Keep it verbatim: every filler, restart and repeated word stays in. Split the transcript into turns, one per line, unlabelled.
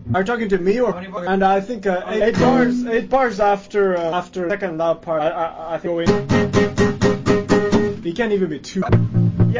Are you talking to me or? And I think uh, eight, eight bars, eight bars after uh, after second loud part. I I, I think going. It can't even be two.